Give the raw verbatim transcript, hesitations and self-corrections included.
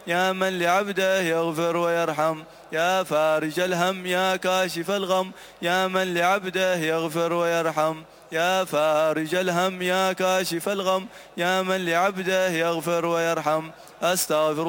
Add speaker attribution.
Speaker 1: يا من لعبده يغفر ويرحم، يا فارج الهم يا كاشف الغم، يا من لعبده يغفر ويرحم، يا فارج الهم يا كاشف الغم، يا من لعبده يغفر ويرحم. أستغفر